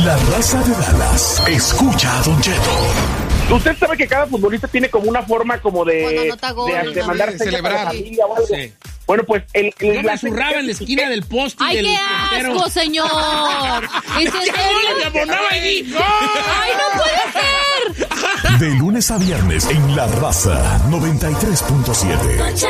La Raza de Dallas escucha a Don Cheto. Usted sabe que cada futbolista tiene como una forma como de mandar celebrar. A la familia o algo. Sí. Bueno, pues yo me zurraba en la esquina del poste. ¡Ay, qué asco, señor! ¿Es en serio? Me abonaba y dijo, ¡ay, no puede ser! De lunes a viernes en La Raza 93.7.